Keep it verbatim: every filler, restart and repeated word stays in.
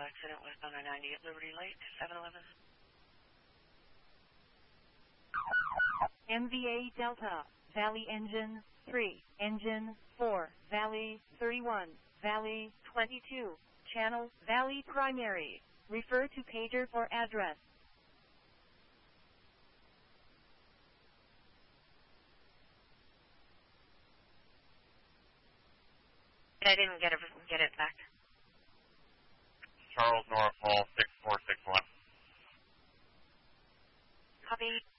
accident west on I ninety at Liberty Lake, seven eleven. M V A Delta, Valley Engine three, Engine four, Valley thirty-one, Valley twenty-two, Channel Valley Primary. Refer to pager for address. I didn't get it, get it back. Charles Norfolk six four six one. Copy.